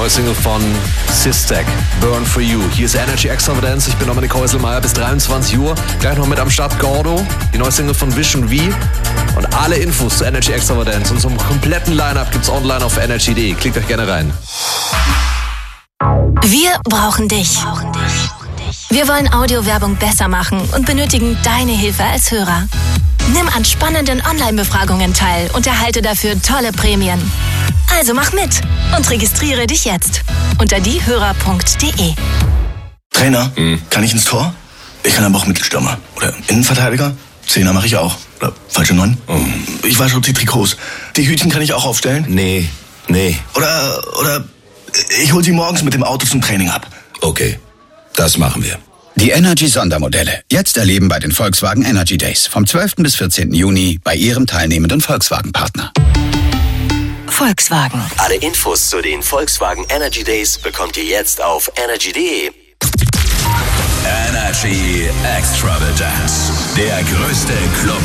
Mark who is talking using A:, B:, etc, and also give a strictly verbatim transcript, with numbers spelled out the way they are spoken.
A: neue Single von Sistek, Burn For You. Hier ist Energy Extravaganza, ich bin Dominik Häuselmeier, bis dreiundzwanzig Uhr. Gleich noch mit am Start Gordo, die neue Single von Vision V. Und alle Infos zu Energy Extravaganza und zum kompletten Line-Up gibt's online auf energy punkt de. Klickt euch gerne rein.
B: Wir brauchen dich. Wir wollen Audiowerbung besser machen und benötigen deine Hilfe als Hörer. Nimm an spannenden Online-Befragungen teil und erhalte dafür tolle Prämien. Also mach mit und registriere dich jetzt unter diehörer punkt de.
C: Trainer, hm. kann ich ins Tor? Ich kann aber auch Mittelstürmer. Oder Innenverteidiger? Zehner mache ich auch. Oder falsche Neun? Oh. Ich wasche die Trikots. Die Hütchen kann ich auch aufstellen?
D: Nee, nee.
C: Oder, oder ich hol sie morgens mit dem Auto zum Training ab.
D: Okay, das machen wir.
E: Die Energy-Sondermodelle. Jetzt erleben bei den Volkswagen Energy Days. Vom zwölften bis vierzehnten Juni bei Ihrem teilnehmenden Volkswagen-Partner.
B: Volkswagen.
F: Alle Infos zu den Volkswagen Energy Days bekommt ihr jetzt auf energy punkt de.
G: Energy Extravaganza. Der größte Club